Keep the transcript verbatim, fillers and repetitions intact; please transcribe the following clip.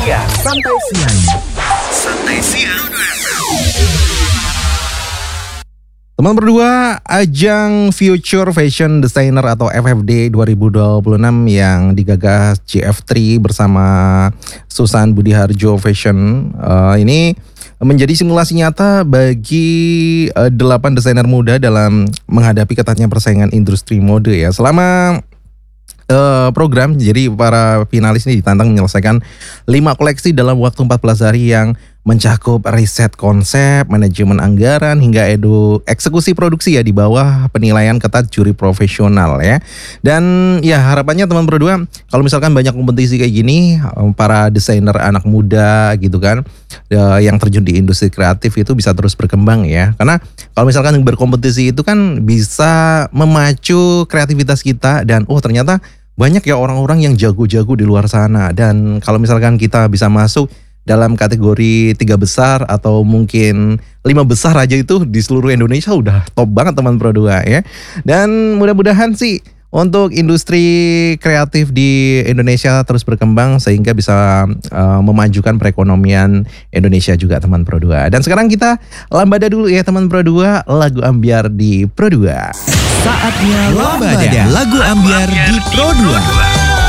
siang. Santai siang. Santai siang. Teman berdua, ajang Future Fashion Designer atau F F D dua ribu dua puluh enam yang digagas G F tiga bersama Susan Budiharjo Fashion uh, ini menjadi simulasi nyata bagi uh, delapan desainer muda dalam menghadapi ketatnya persaingan industri mode ya. Selama uh, program, jadi para finalis ini ditantang menyelesaikan lima koleksi dalam waktu empat belas hari yang mencakup riset konsep, manajemen anggaran, hingga edu eksekusi produksi ya di bawah penilaian ketat juri profesional ya. Dan ya harapannya teman berdua, kalau misalkan banyak kompetisi kayak gini, para desainer anak muda gitu kan, yang terjun di industri kreatif itu bisa terus berkembang ya. Karena kalau misalkan berkompetisi itu kan bisa memacu kreativitas kita dan oh ternyata banyak ya orang-orang yang jago-jago di luar sana. Dan kalau misalkan kita bisa masuk dalam kategori tiga besar atau mungkin lima besar aja itu di seluruh Indonesia udah top banget teman Pro dua ya. Dan mudah-mudahan sih untuk industri kreatif di Indonesia terus berkembang sehingga bisa uh, memajukan perekonomian Indonesia juga teman Pro dua. Dan sekarang kita lambada dulu ya teman Pro dua, lagu ambiar di Pro dua. Saatnya lambada lagu ambiar di Pro dua.